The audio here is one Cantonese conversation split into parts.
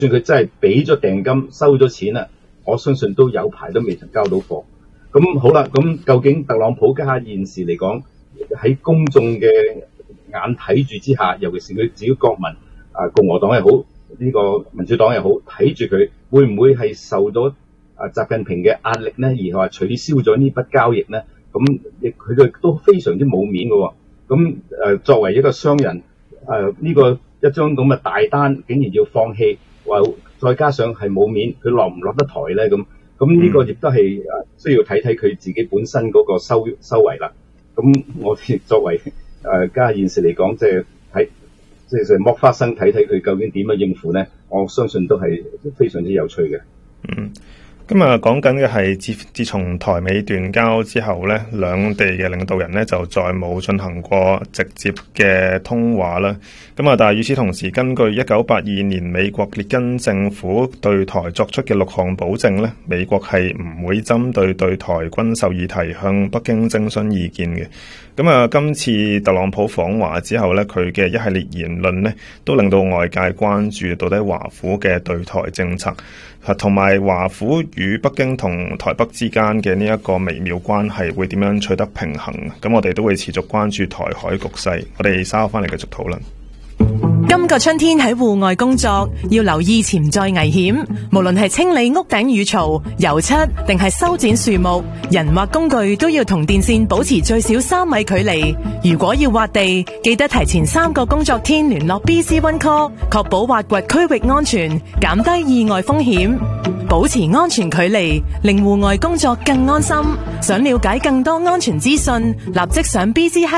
算佢真係俾咗訂金收咗錢啦，我相信都有排都未曾交到貨。咁好啦，咁究竟特朗普家下現時嚟講喺公眾嘅眼睇住之下，尤其是佢自己國民共和黨又好，呢個民主黨又好，睇住佢會唔會係受咗習近平嘅壓力呢？而話取消咗呢筆交易呢？咁佢哋都非常之冇面嘅喎。咁作為一個商人，呢個一張咁嘅大單竟然要放棄，話再加上係冇面，佢落唔落得台呢？咁呢個亦都係需要睇睇佢自己本身嗰個修為啦。咁我哋作為家現時嚟講，即係睇即係剝花生睇睇佢究竟點樣應付呢？我相信都係非常之有趣嘅。 咁講緊嘅係自從台美斷交之後咧，兩地嘅領導人咧就再冇進行過直接嘅通話啦。但係與此同時，根據1982年美國列根政府對台作出嘅6項保證咧，美國係唔會針對台軍售議題向北京徵詢意見嘅。今次特朗普訪華之後咧，佢嘅一系列言論咧，都令到外界關注到底華府嘅對台政策，同埋華府與北京同台北之間嘅呢一個微妙關係會點樣取得平衡。咁我哋都會持續關注台海局勢。我哋稍後翻嚟繼續討論。 今個春天喺戶外工作要留意潛在危險，無論係清理屋頂雨槽、油漆定係修剪樹木，人或工具都要同電線保持最少3米距離。如果要挖地，記得提前3個工作天聯絡 BC One Call， 確保挖掘區域安全，減低意外風險。保持安全距離，令戶外工作更安心。想了解更多安全資訊，立即上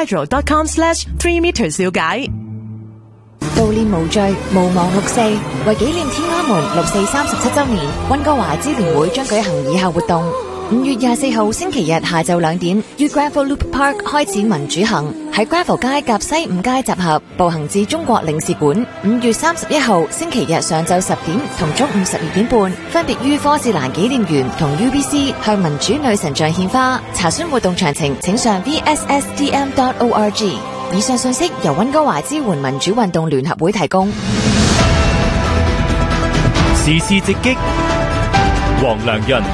bchydro.com/3meters 了解。 悼念無罪，無忘6四。為紀念天安門6四37周年，溫哥華支聯會將舉行以下活動。5月24號星期日下晝2點，於 Granville Loop Park 開始民主行，喺 Granville 街及西五街集合，步行至中國領事館。5月31號星期日上晝10點同中午12點半，分別於科士蘭紀念園同 UBC 向民主女神像獻花。查詢活動詳情，請上 vssdm.org。以上信息由溫哥華支援民主運動聯合會提供。 時事直擊，黃良潤。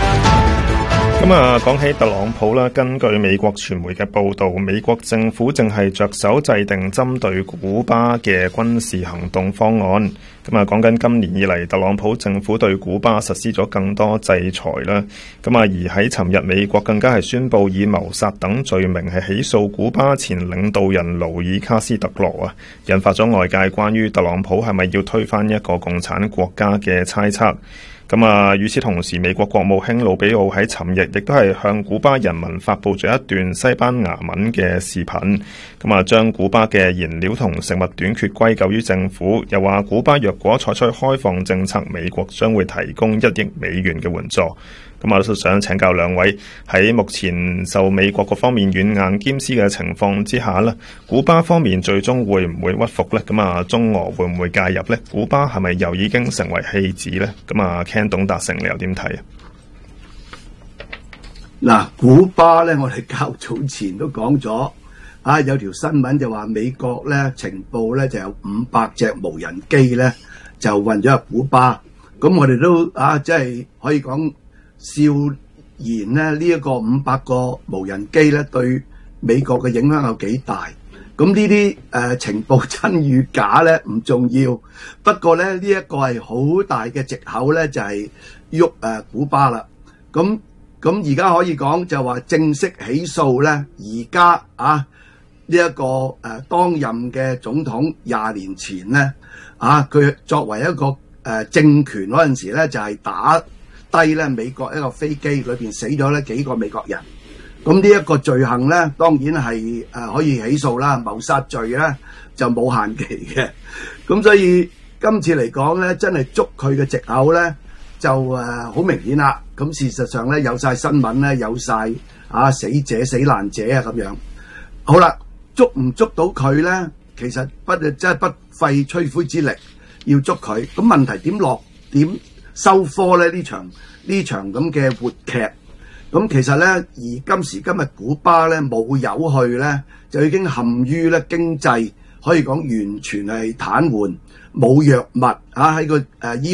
講起特朗普啦，根據美國傳媒嘅報道，美國政府正係着手制定針對古巴嘅軍事行動方案。講緊今年以嚟，特朗普政府對古巴實施咗更多制裁啦。而喺尋日，美國更加係宣布以謀殺等罪名係起訴古巴前領導人勞爾卡斯特羅啊，引發咗外界關於特朗普係咪要推翻一個共產國家嘅猜測。與此同時，美國國務卿魯比奧喺尋日亦都係向古巴人民發布咗一段西班牙文嘅視頻，將古巴嘅燃料同食物短缺歸咎於政府，又話古巴若果採取開放政策，美國將會提供1億美元嘅援助。我都想請教兩位，喺目前受美國各方面軟硬兼施嘅情況之下呢，古巴方面最終會唔會屈服呢？中俄會唔會介入呢？古巴係咪又已經成為棄子呢？Ken 董達成你又點睇啊？古巴呢，我哋較早前都講咗有條新聞就話美國呢情報呢就有500隻無人機呢就運咗入古巴，咁我哋都即係可以講笑言呢一個500個無人機呢對美國嘅影響有幾大？咁呢啲情報真與假呢唔重要，不過呢一個係好大嘅藉口呢，就係喐古巴啦。咁而家可以講就話正式起訴呢，而家呢一個當任嘅總統20年前呢佢作為一個政權嗰陣時呢，就係打低咧美國一個飛機裏邊死咗咧幾個美國人，咁呢一個罪行咧當然係可以起訴啦，謀殺罪咧就冇限期嘅，咁所以今次嚟講咧真係捉佢嘅藉口咧就好明顯啦。咁事實上咧有晒新聞咧，有晒死者死難者啊咁樣。好啦，捉唔捉到佢咧？其實真係不費吹灰之力要捉佢。咁問題點收科咧？呢場咁嘅活劇，咁其實咧，而今時今日古巴咧冇有去咧，就已經陷於咧經濟可以講完全係癱瘓，冇藥物喺個醫